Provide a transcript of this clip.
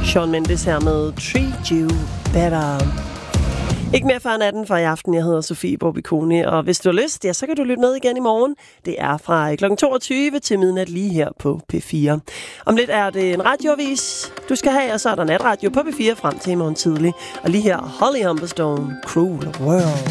Shawn Mendes her med Treat You Better. Ikke mere før natten for i aften. Jeg hedder Sofie Borbiconi, og hvis du har lyst, ja, så kan du lytte med igen i morgen. Det er fra kl. 22 til midnat lige her på P4. Om lidt er det en radioavis, du skal have, og så er der natradio på P4 frem til i morgen tidlig. Og lige her, Holly Humberstone, Cruel World.